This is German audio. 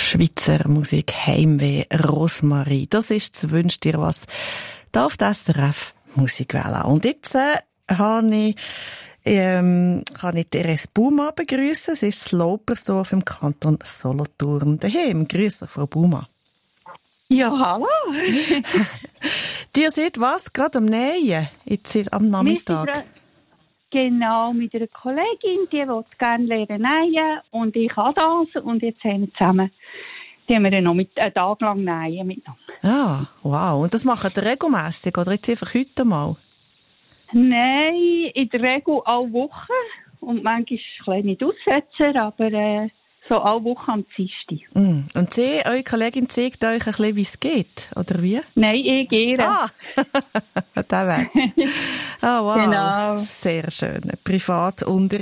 Schweizer Musik, Heimweh, Rosmarie. Das ist das «Wünsch dir was» da auf der SRF Musikwelle. Und jetzt kann ich Therese Baumann begrüßen. Sie ist das Laupersdorf im Kanton Solothurn. Daheim, grüß dich, Frau Baumann. Ja, hallo. Dir seht was? Gerade am Nähen, jetzt am Nachmittag. Genau, mit einer Kollegin, die will gerne lernen nähen und ich kann das. Und jetzt haben wir zusammen, die haben wir noch einen Tag lang nähen miteinander. Ah, wow. Und das macht ihr regelmässig oder jetzt einfach heute mal? Nein, in der Regel alle Wochen. Und manchmal kleine Aussetzer, aber so alle Wochen am Dienstag. Und sie, eure Kollegin, zeigt euch ein bisschen, wie es geht, oder wie? Nein, ich gehe. Ah, der Weg. Ah, wow. Genau. Sehr schön. Privatunterricht.